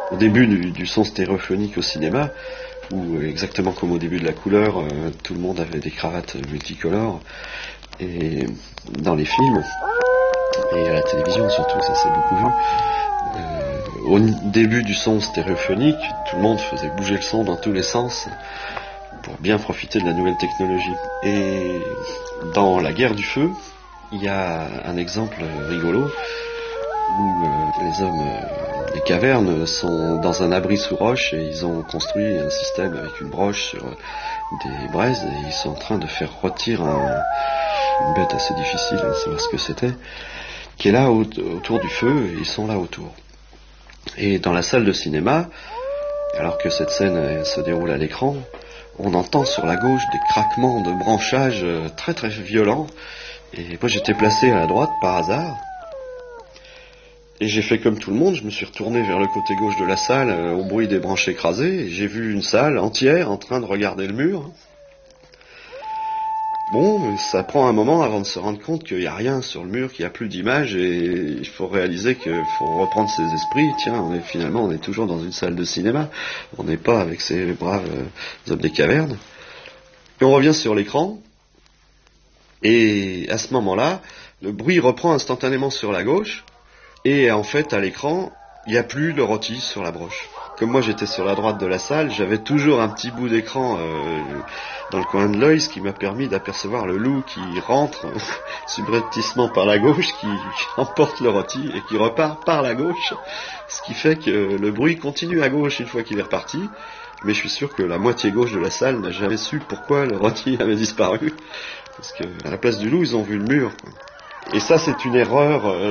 Au début du son stéréophonique au cinéma, où exactement comme au début de la couleur, tout le monde avait des cravates multicolores, et dans les films, et à la télévision surtout, ça s'est beaucoup vu. Au début du son stéréophonique, tout le monde faisait bouger le son dans tous les sens pour bien profiter de la nouvelle technologie. Et dans La Guerre du Feu, il y a un exemple rigolo où les hommes des cavernes sont dans un abri sous roche et ils ont construit un système avec une broche sur des braises et ils sont en train de faire rôtir une bête assez difficile à savoir ce que c'était, qui est là autour du feu et ils sont là autour. Et dans la salle de cinéma, alors que cette scène se déroule à l'écran, on entend sur la gauche des craquements de branchages très très violents. Et moi j'étais placé à la droite par hasard. Et j'ai fait comme tout le monde, je me suis retourné vers le côté gauche de la salle au bruit des branches écrasées. Et j'ai vu une salle entière en train de regarder le mur. Bon, ça prend un moment avant de se rendre compte qu'il n'y a rien sur le mur, qu'il n'y a plus d'image et il faut réaliser qu'il faut reprendre ses esprits. Tiens, on est toujours dans une salle de cinéma. On n'est pas avec ces braves hommes des cavernes. Et on revient sur l'écran. Et à ce moment-là, le bruit reprend instantanément sur la gauche. Et en fait, à l'écran, il n'y a plus de rôti sur la broche. Comme moi j'étais sur la droite de la salle, j'avais toujours un petit bout d'écran dans le coin de l'œil, ce qui m'a permis d'apercevoir le loup qui rentre subrepticement par la gauche, qui emporte le rôti et qui repart par la gauche, ce qui fait que le bruit continue à gauche une fois qu'il est reparti, mais je suis sûr que la moitié gauche de la salle n'a jamais su pourquoi le rôti avait disparu, parce que à la place du loup ils ont vu le mur, quoi. Et ça c'est une erreur